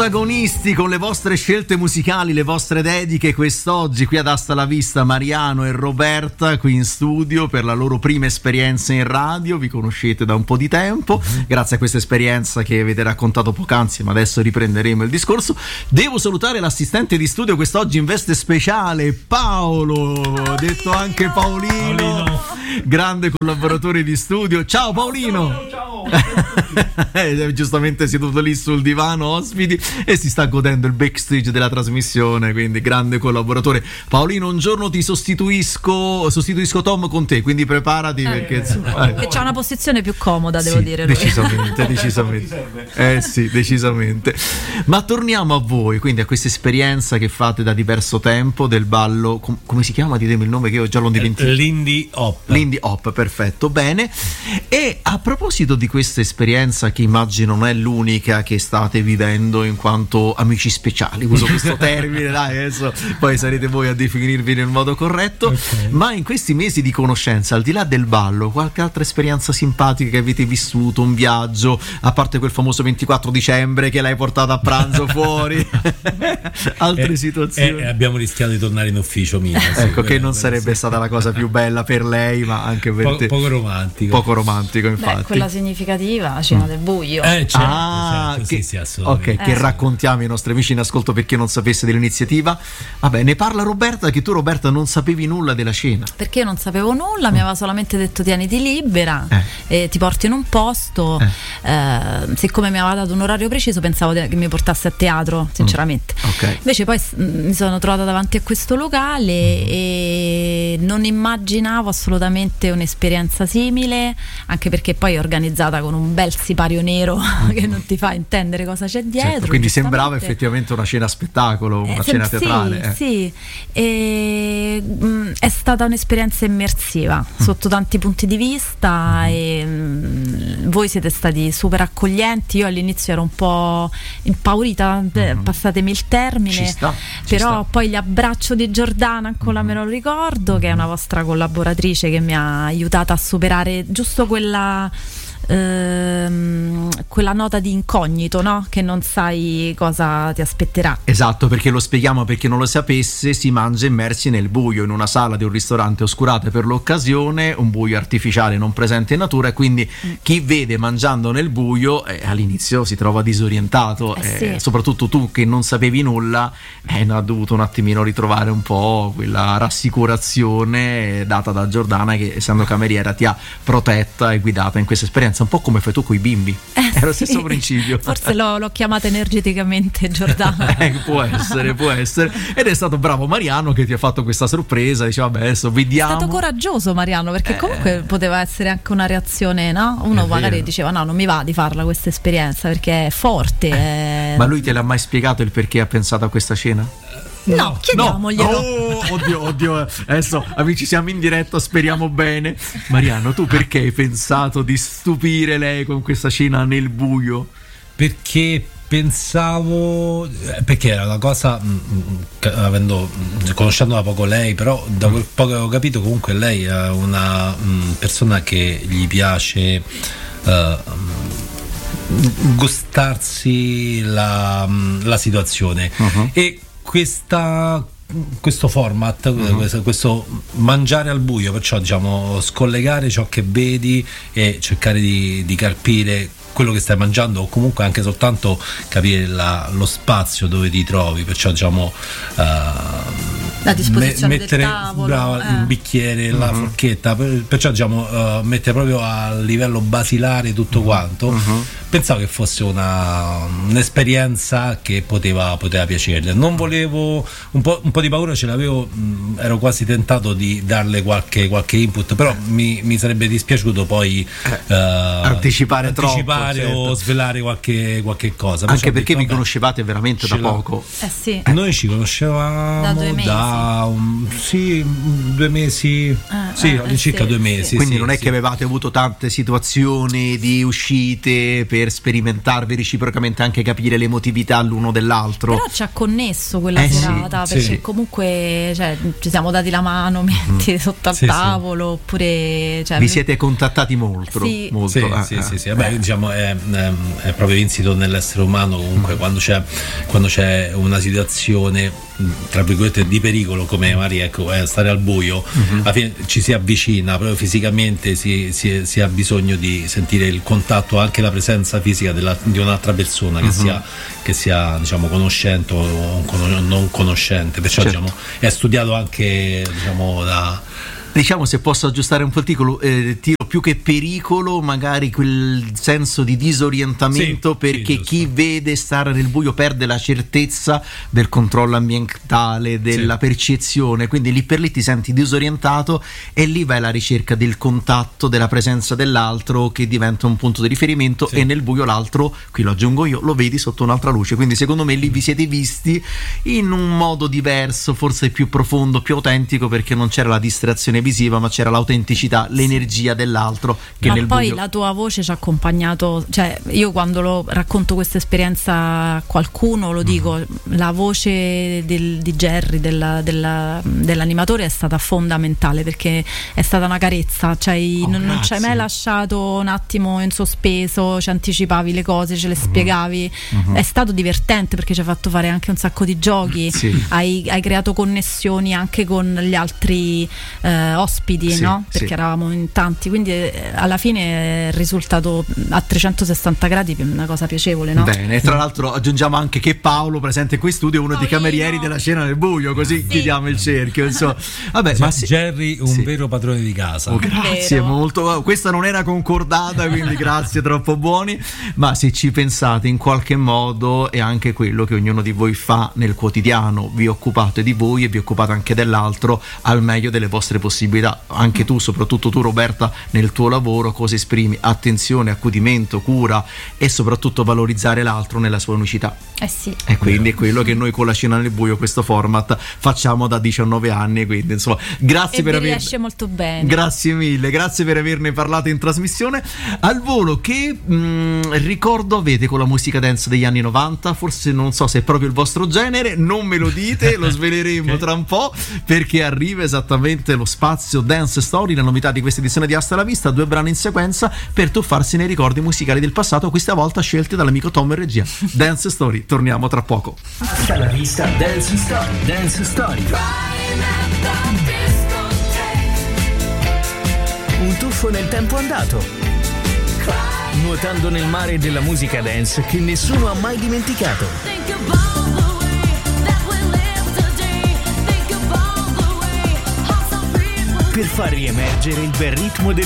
protagonisti con le vostre scelte musicali, le vostre dediche quest'oggi qui ad Hasta la Vista, Mariano e Roberta qui in studio per la loro prima esperienza in radio. Vi conoscete da un po' di tempo, grazie a questa esperienza che avete raccontato poc'anzi, ma adesso riprenderemo il discorso. Devo salutare l'assistente di studio quest'oggi in veste speciale, Paolo, detto anche Paolino, grande collaboratore di studio. Ciao Paolino. Ciao. Giustamente seduto lì sul divano ospiti e si sta godendo il backstage della trasmissione, quindi grande collaboratore. Paolino, un giorno ti sostituisco Tom con te, quindi preparati perché che c'ha una posizione più comoda, devo dire lui. decisamente. Sì, decisamente. Ma torniamo a voi, quindi a questa esperienza che fate da diverso tempo del ballo, come si chiama? Ditemi il nome che io già l'ho dimenticato. Lindy Hop, perfetto, bene. E a proposito di questa esperienza, che immagino non è l'unica che state vivendo in quanto amici speciali, uso questo termine, dai, adesso poi sarete voi a definirvi nel modo corretto, okay. Ma in questi mesi di conoscenza, al di là del ballo, qualche altra esperienza simpatica che avete vissuto, un viaggio, a parte quel famoso 24 dicembre che l'hai portato a pranzo fuori, altre situazioni? Abbiamo rischiato di tornare in ufficio, ecco, che non sarebbe stata la cosa più bella per lei, ma anche per te poco romantico, infatti. Beh, quella significativa, la cena del buio. Certo, sì, assolutamente. Ok, che raccontiamo ai nostri amici in ascolto per chi non sapesse dell'iniziativa. Vabbè, ne parla Roberta, che tu, Roberta, non sapevi nulla della cena. Perché io non sapevo nulla, mi aveva solamente detto tieniti libera, ti porto in un posto. Siccome mi aveva dato un orario preciso, pensavo che mi portasse a teatro, sinceramente. Okay. Invece poi mi sono trovata davanti a questo locale e non immaginavo assolutamente un'esperienza simile, anche perché poi è organizzata con un bel sipario nero che non ti fa intendere cosa c'è dietro. Certo, quindi sembrava effettivamente una cena spettacolo, una cena teatrale. Sì. È stata un'esperienza immersiva sotto tanti punti di vista e voi siete stati super accoglienti. Io all'inizio ero un po' impaurita, passatemi il termine, però poi l'abbraccio di Giordana ancora me lo ricordo, che è una vostra collaboratrice che mi ha aiutata a superare giusto quella nota di incognito, no? Che non sai cosa ti aspetterà. Esatto, perché lo spieghiamo per chi non lo sapesse: si mangia immersi nel buio in una sala di un ristorante oscurata per l'occasione, un buio artificiale non presente in natura, e quindi chi vede mangiando nel buio all'inizio si trova disorientato, sì. Soprattutto tu che non sapevi nulla hai dovuto un attimino ritrovare un po' quella rassicurazione data da Giordana, che essendo cameriera ti ha protetta e guidata in questa esperienza, un po' come fai tu con i bimbi. È lo stesso principio. Forse l'ho chiamata energeticamente Giordana. Può essere. Ed è stato bravo Mariano che ti ha fatto questa sorpresa, diceva vabbè, adesso vediamo. È stato coraggioso Mariano, perché comunque poteva essere anche una reazione, no? Uno magari diceva no, non mi va di farla questa esperienza perché è forte. Ma lui te l'ha mai spiegato il perché ha pensato a questa cena? No, chiediamoglielo. Oddio, adesso amici siamo in diretta, speriamo bene. Mariano, tu perché hai pensato di stupire lei con questa cena nel buio? Perché era una cosa, conoscendo da poco lei, però da quel poco che ho capito comunque lei è una persona che gli piace gustarsi la situazione, e questo format, questo mangiare al buio, perciò diciamo scollegare ciò che vedi e cercare di carpire quello che stai mangiando, o comunque anche soltanto capire lo spazio dove ti trovi, perciò diciamo la disposizione mettere del tavolo, il bicchiere, la forchetta, perciò diciamo mettere proprio a livello basilare tutto quanto. Pensavo che fosse un'esperienza che poteva piacerle. Non volevo, un po' di paura ce l'avevo, ero quasi tentato di darle qualche input, però mi sarebbe dispiaciuto poi anticipare troppo, o svelare qualche cosa. Anche perché vi conoscevate veramente da poco. Sì. Noi ci conoscevamo da 2 mesi. 2 mesi, all'incirca 2 mesi. Quindi non è che avevate avuto tante situazioni di uscite per per sperimentarvi reciprocamente, anche capire l'emotività l'uno dell'altro. Però ci ha connesso quella serata, sì, perché sì. comunque ci siamo dati la mano, metti sotto al tavolo, oppure vi siete contattati molto. Sì. Molto. Sì. Vabbè, diciamo è proprio insito nell'essere umano comunque, quando c'è una situazione tra virgolette di pericolo, come magari stare al buio, alla fine ci si avvicina proprio fisicamente, si ha bisogno di sentire il contatto, anche la presenza fisica di un'altra persona, che sia diciamo conoscente o non conoscente, perciò certo. Diciamo è studiato anche Diciamo, se posso aggiustare un po' il tiro, più che pericolo, magari quel senso di disorientamento, perché chi vede stare nel buio perde la certezza del controllo ambientale, della percezione, quindi lì per lì ti senti disorientato e lì vai alla ricerca del contatto, della presenza dell'altro, che diventa un punto di riferimento, e nel buio l'altro, qui lo aggiungo io, lo vedi sotto un'altra luce, quindi secondo me lì vi siete visti in un modo diverso, forse più profondo, più autentico, perché non c'era la distrazione visiva, ma c'era l'autenticità, l'energia dell'altro che ma nel poi buio... la tua voce ci ha accompagnato, cioè io quando racconto questa esperienza a qualcuno lo dico, la voce di Jerry, dell'animatore, è stata fondamentale, perché è stata una carezza, cioè non ci hai mai lasciato un attimo in sospeso, ci anticipavi le cose, ce le spiegavi, è stato divertente perché ci hai fatto fare anche un sacco di giochi, hai creato connessioni anche con gli altri ospiti, no? Perché eravamo in tanti, quindi alla fine è risultato a 360 gradi una cosa piacevole, no? Bene, tra l'altro aggiungiamo anche che Paolo, presente qui in studio, è uno dei camerieri della cena nel buio, così chiudiamo il cerchio, insomma. Vabbè, ma Jerry un vero padrone di casa. Grazie, molto. Questa non era concordata, quindi grazie, troppo buoni. Ma se ci pensate, in qualche modo è anche quello che ognuno di voi fa nel quotidiano, vi occupate di voi e vi occupate anche dell'altro al meglio delle vostre possibilità. Anche tu, soprattutto tu Roberta, nel tuo lavoro cosa esprimi? Attenzione, accudimento, cura e soprattutto valorizzare l'altro nella sua unicità. E quindi è quello che noi con la cena nel buio, questo format, facciamo da 19 anni, quindi insomma grazie per riesce molto bene. Grazie mille, grazie per averne parlato in trasmissione. Al volo, che ricordo avete con la musica dance degli anni 90? Forse non so se è proprio il vostro genere, non me lo dite, lo sveleremo tra un po', perché arriva esattamente lo spazio Dance Story, la novità di questa edizione di Hasta la Vista, 2 brani in sequenza per tuffarsi nei ricordi musicali del passato, questa volta scelti dall'amico Tom in regia. Dance Story, torniamo tra poco. Hasta la Vista Dance Story, Dance Story. Un tuffo nel tempo andato, nuotando nel mare della musica dance che nessuno ha mai dimenticato. Per far riemergere il bel ritmo del